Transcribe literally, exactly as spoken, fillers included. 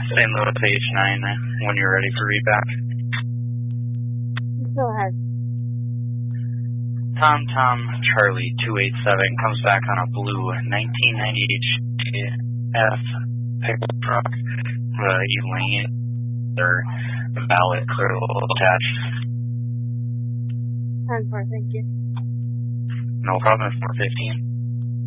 Saint Louis page nine when you're ready for readback. Go ahead. Tom Tom Charlie two eight seven comes back on a blue nineteen ninety-eight F pickup truck. Uh, Elaine, their ballot clearly attached. ten four, thank you. No problem, four fifteen.